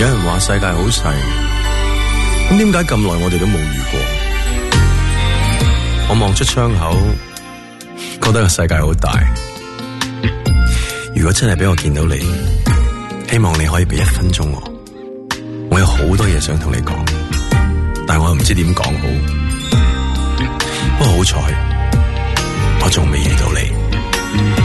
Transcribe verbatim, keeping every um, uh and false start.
有人話世界好細，咁點解咁耐我哋都冇遇過？我望出窗口，覺得個世界好大。如果真係俾我見到你，希望你可以俾一分鐘我。我有好多嘢想同你講，但係我又唔知點講好。不過好彩，我仲未遇到你。